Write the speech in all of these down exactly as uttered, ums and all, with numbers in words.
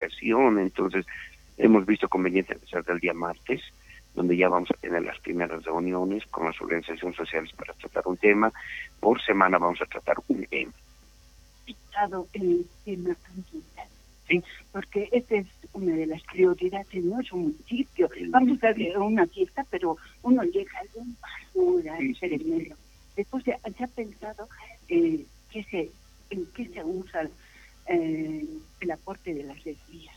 comunicación. Entonces, hemos visto conveniente empezar del día martes, donde ya vamos a tener las primeras reuniones con las organizaciones sociales para tratar un tema. Por semana vamos a tratar un tema. El tema ambiental. Sí, porque esta es una de las prioridades de nuestro municipio. Vamos a hacer una fiesta, pero uno llega a un basura, sí, sí, el medio. Después se, se ha pensado eh, que se, en qué se usa eh, el aporte de las energías.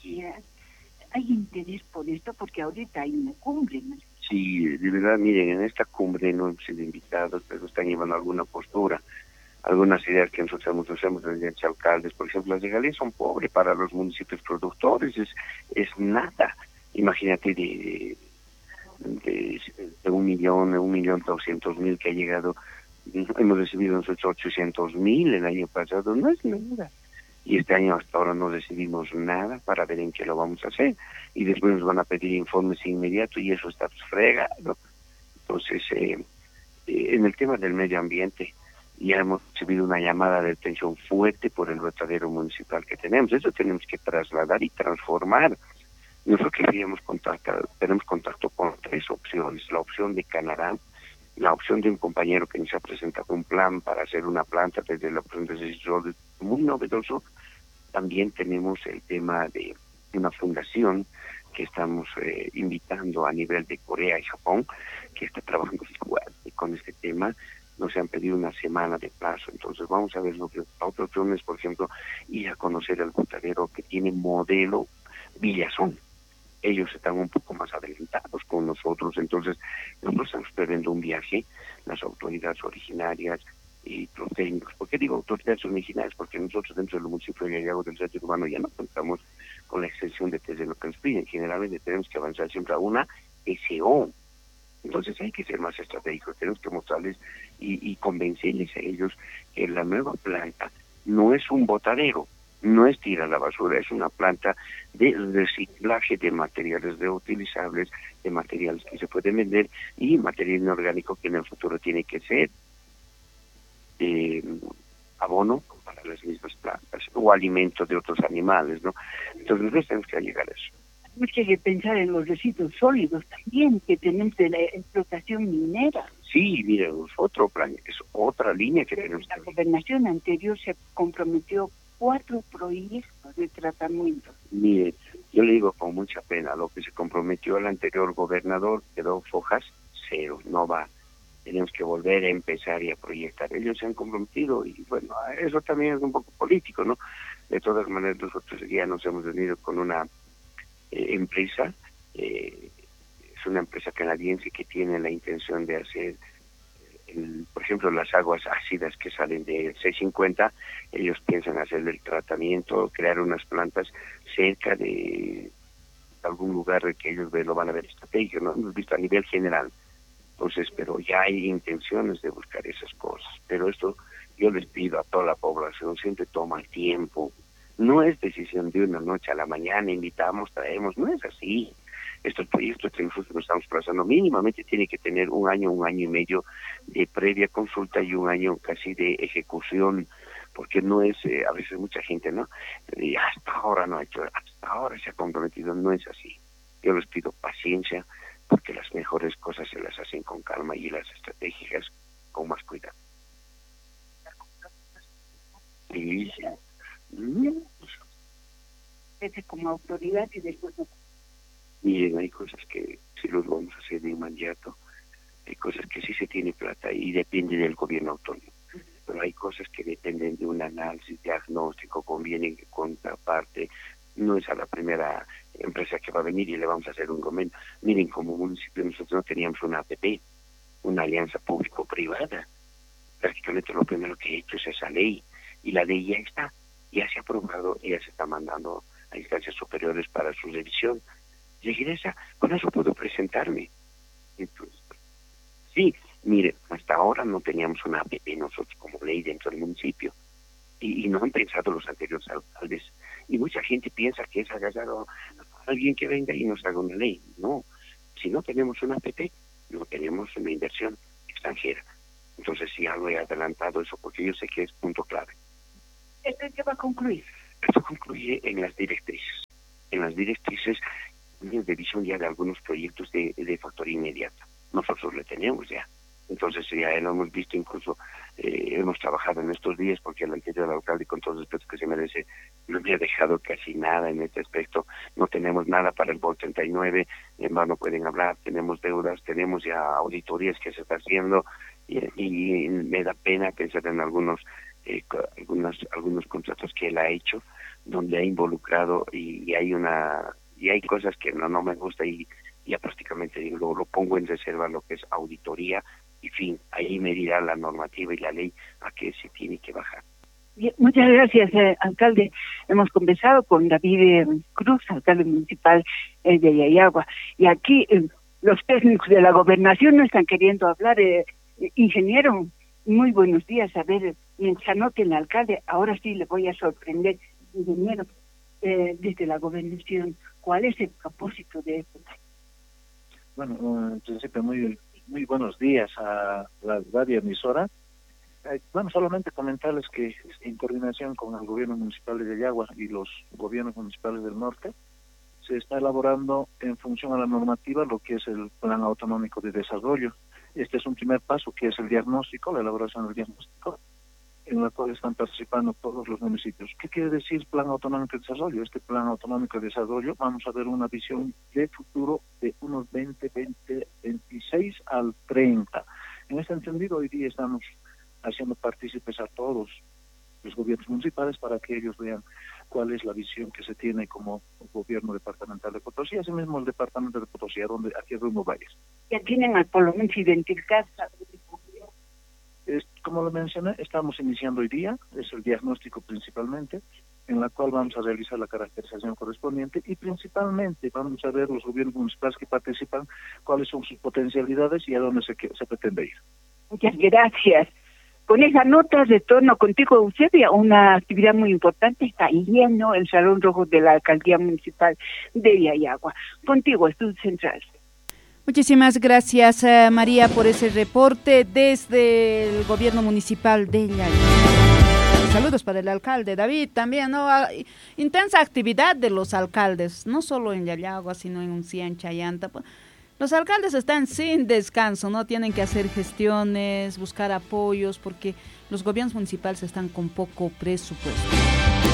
¿Hay interés por esto? Porque ahorita hay una cumbre, ¿no? Sí, de verdad, miren, en esta cumbre no hemos sido invitados, pero están llevando alguna postura, algunas ideas que nosotros hemos, hemos desde alcaldes. Por ejemplo, las regalías son pobres para los municipios productores, es es nada. Imagínate de, de, de un millón, de un millón doscientos mil que ha llegado, hemos recibido nosotros ochocientos mil el año pasado, no es nada. Y este año hasta ahora no recibimos nada para ver en qué lo vamos a hacer. Y después nos van a pedir informes inmediatos y eso está fregado. Entonces, eh, eh, en el tema del medio ambiente, ya hemos recibido una llamada de atención fuerte por el vertedero municipal que tenemos. Eso tenemos que trasladar y transformar. Nosotros queríamos contactar, tenemos contacto con tres opciones. La opción de Canadá, la opción de un compañero que nos ha presentado un plan para hacer una planta desde la opción de desarrollo muy novedoso. También tenemos el tema de una fundación que estamos eh, invitando a nivel de Corea y Japón, que está trabajando fuerte con este tema. Nos han pedido una semana de plazo, entonces vamos a ver lo que la otra opción es, por ejemplo, ir a conocer el botadero que tiene modelo Villazón. Ellos están un poco más adelantados con nosotros, entonces nosotros estamos previendo un viaje, las autoridades originarias y los técnicos. ¿Por qué digo autoridades originarias? Porque nosotros dentro del municipio de Gallago del Centro Urbano ya no contamos con la extensión de desde lo que nos piden. Generalmente tenemos que avanzar siempre a una S O. Entonces hay que ser más estratégicos, tenemos que mostrarles y, y convencerles a ellos que la nueva planta no es un botadero, no es tirar la basura, es una planta de reciclaje de materiales reutilizables, de materiales que se pueden vender y material inorgánico que en el futuro tiene que ser eh, abono para las mismas plantas o alimentos de otros animales, ¿no? Entonces nosotros tenemos que llegar a eso. Tenemos que pensar en los residuos sólidos también que tenemos de la explotación minera. Sí, mira, es otro plan, es otra línea que Pero tenemos. La gobernación anterior se comprometió cuatro proyectos de tratamiento. Mire, yo le digo con mucha pena, lo que se comprometió el anterior gobernador quedó fojas cero, no va. Tenemos que volver a empezar y a proyectar. Ellos se han comprometido y bueno, eso también es un poco político, ¿no? De todas maneras, nosotros ya nos hemos venido con una eh, empresa, eh, es una empresa canadiense que tiene la intención de hacer, el, por ejemplo, las aguas ácidas que salen de C cincuenta, ellos piensan hacer el tratamiento, crear unas plantas cerca de algún lugar que ellos lo van a ver estratégico, ¿no? Hemos visto a nivel general. Entonces, pero ya hay intenciones de buscar esas cosas. Pero esto yo les pido a toda la población, siempre toma tiempo. No es decisión de una noche a la mañana, invitamos, traemos, no es así. Estos proyectos que nosotros estamos trazando mínimamente tiene que tener un año, un año y medio de previa consulta y un año casi de ejecución, porque no es, eh, a veces mucha gente, ¿no? Y hasta ahora no ha hecho, hasta ahora se ha comprometido, no es así. Yo les pido paciencia, porque las mejores cosas se las hacen con calma y las estratégicas con más cuidado. Sí, sí. Desde como autoridad y después no. Miren, hay cosas que sí los vamos a hacer de inmediato, hay cosas que sí se tiene plata y depende del gobierno autónomo, pero hay cosas que dependen de un análisis diagnóstico, conviene que contraparte, no es a la primera empresa que va a venir y le vamos a hacer un convenio. Miren, como municipio nosotros no teníamos una A P P, una alianza público-privada. Prácticamente lo primero que he hecho es esa ley, y la ley ya está, ya se ha aprobado, ya se está mandando a instancias superiores para su revisión. Y regresa, con eso puedo presentarme. Entonces, sí, mire, hasta ahora no teníamos una A P P nosotros como ley dentro del municipio, y, y no han pensado los anteriores alcaldes. Y mucha gente piensa que es agarrar a alguien que venga y nos haga una ley. No, si no tenemos una A P P, no tenemos una inversión extranjera. Entonces sí, algo he adelantado eso porque yo sé que es punto clave. ¿Esto qué va a concluir? Esto concluye en las directrices. en las directrices de visión ya de algunos proyectos de, de factoría inmediata. Nosotros le tenemos ya. Entonces ya lo hemos visto, incluso eh, hemos trabajado en estos días, porque el anterior alcalde, con todo el respeto que se merece, no me ha dejado casi nada en este aspecto. No tenemos nada para el B O L treinta y nueve, en vano pueden hablar, tenemos deudas, tenemos ya auditorías que se está haciendo, y, y me da pena pensar en algunos eh, algunos algunos contratos que él ha hecho, donde ha involucrado y, y hay una y hay cosas que no no me gusta, y ya prácticamente lo, lo pongo en reserva lo que es auditoría, y fin, ahí me dirá la normativa y la ley a qué se tiene que bajar. Bien, muchas gracias, eh, alcalde. Hemos conversado con David eh, Cruz, alcalde municipal eh, de Yayagua, y aquí eh, los técnicos de la gobernación no están queriendo hablar. Eh, eh, ingeniero, muy buenos días. A ver, mientras anote el alcalde, ahora sí le voy a sorprender, ingeniero, eh, desde la gobernación, ¿cuál es el propósito de esto? Bueno, en principio muy muy buenos días a la radio emisora. Eh, bueno, solamente comentarles que en coordinación con el gobierno municipal de Yayagua y los gobiernos municipales del norte, se está elaborando en función a la normativa lo que es el Plan Autonómico de Desarrollo. Este es un primer paso, que es el diagnóstico, la elaboración del diagnóstico, en la cual están participando todos los municipios. ¿Qué quiere decir Plan Autonómico de Desarrollo? Este Plan Autonómico de Desarrollo, vamos a ver una visión de futuro de unos veinte, veinte, veintiséis al treinta. En este entendido, hoy día estamos haciendo partícipes a todos los gobiernos municipales para que ellos vean cuál es la visión que se tiene como gobierno departamental de Potosí, así mismo el departamento de Potosí, a donde aquí rumbo vayas. Ya tienen por lo menos identificadas. Es, como lo mencioné, estamos iniciando hoy día, es el diagnóstico principalmente, en la cual vamos a realizar la caracterización correspondiente y principalmente vamos a ver los gobiernos municipales que participan, cuáles son sus potencialidades y a dónde se, se pretende ir. Muchas gracias. Con esa nota retorno contigo, Eusebia. Una actividad muy importante, está lleno el Salón Rojo de la Alcaldía Municipal de Yayagua. Contigo, Estudio Central. Muchísimas gracias, eh, María, por ese reporte desde el gobierno municipal de Yayagua. Saludos para el alcalde David también, ¿no? Intensa actividad de los alcaldes, no solo en Yayagua, sino en Uncía, en Chayanta. Los alcaldes están sin descanso, ¿no? Tienen que hacer gestiones, buscar apoyos, porque los gobiernos municipales están con poco presupuesto.